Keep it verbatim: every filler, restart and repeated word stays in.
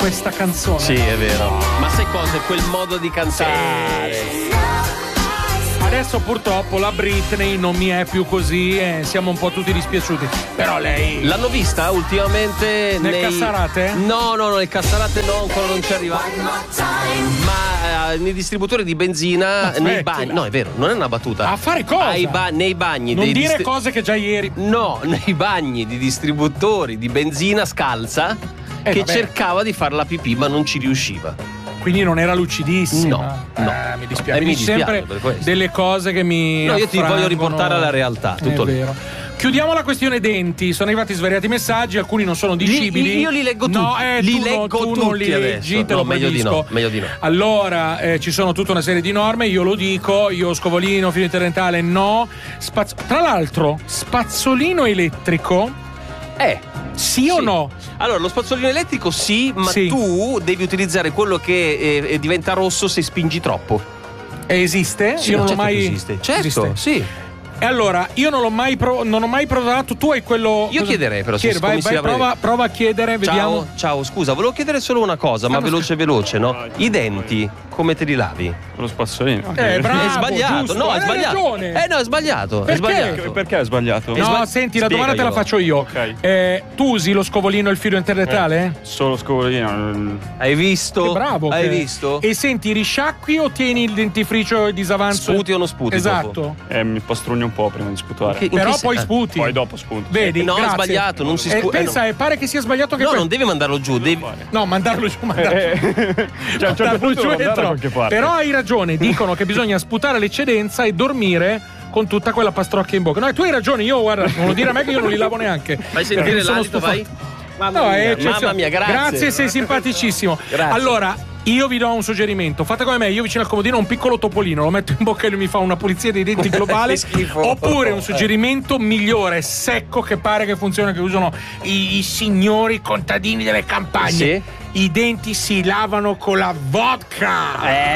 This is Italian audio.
questa canzone. Sì, è vero. Ma sai cosa? Quel modo di cantare. Sì. Adesso purtroppo la Britney non mi è più così e siamo un po' tutti dispiaciuti. Però lei... L'hanno vista ultimamente nel nei... Cassarate? No, no, no, nel Cassarate no, ancora non ci arriva. Ma eh, nei distributori di benzina, Ma nei bagni. No, è vero, non è una battuta. A fare cosa? Ai ba- nei bagni Non dei dire distri- cose che già ieri... No, nei bagni di distributori di benzina scalza Eh, che vabbè. cercava di far la pipì ma non ci riusciva. Quindi non era lucidissima. No, no. Eh, mi dispiace. Eh, mi Mi dispiace sempre per questo. delle cose che mi No, io ti affrangono. voglio riportare alla realtà, tutto È lì. vero. Chiudiamo la questione denti. Sono arrivati svariati messaggi, alcuni non sono dicibili. Li- io li leggo tutti. No, eh, Li tu, leggo no, tu non tutti li adesso. leggi, te No, lo meglio di no, proibisco. meglio di no. Allora, eh, ci sono tutta una serie di norme, io lo dico, io scovolino, filo interdentale, no. Spaz- Tra l'altro, spazzolino elettrico, Eh, sì, o no? Allora, lo spazzolino elettrico sì, ma Sì. tu devi utilizzare quello che eh, diventa rosso se spingi troppo. Esiste? Sì, io non certo l'ho mai... che esiste. Certo, Esiste. sì. E allora, io non l'ho mai pro- non ho mai provato, tu hai quello... Io chiederei però se Chiedi, vai, come si vai, apre- prova, prova a chiedere, vediamo. Ciao, ciao, scusa, volevo chiedere solo una cosa, ma Ah, ma veloce veloce, no? I denti, come te li lavi? Lo spazzolino. Eh, bravo, è sbagliato, giusto, no, è hai sbagliato. ragione. Eh no, è sbagliato, Perché? è sbagliato. Perché è sbagliato? È No, sbagli- senti, la domanda te la Spiegaglielo. faccio io. Ok. Eh, tu usi lo scovolino e il filo interdentale? Solo scovolino. Hai visto? Che bravo. Hai che- visto? E senti, risciacqui o tieni il dentifricio disavanzo? Sputi o non sputi? Esatto. dopo? Eh, mi pastrugno un po' prima di sputare. Che- in Però che poi sen- sputi. Poi dopo spunto. Vedi? No, è grazie. sbagliato, non si Eh, sputa. pensa, eh, pare che sia sbagliato che No, que- non devi mandarlo giù, devi... No, mandarlo giù, mandarlo Eh, cioè, a un certo mandarlo punto giù devo è andare da troppo. qualche parte. Però hai ragione, dicono che bisogna sputare l'eccedenza e dormire con tutta quella pastrocchia in bocca. No, tu hai ragione, io guarda, non lo dire a me che io non li lavo neanche. Fai sentire Perché mi sono l'alito, stufato. vai. Mamma No, mia, è eccezionale. mamma mia, grazie. Grazie, sei simpaticissimo. Grazie. Allora, io vi do un suggerimento. Fate come me, io vicino al comodino ho un piccolo topolino, lo metto in bocca e lui mi fa una pulizia dei denti globale. Che schifo. Oppure un suggerimento migliore, secco, che pare che funziona, che usano i, i signori contadini delle campagne. Sì. I denti si lavano con la vodka. Eh,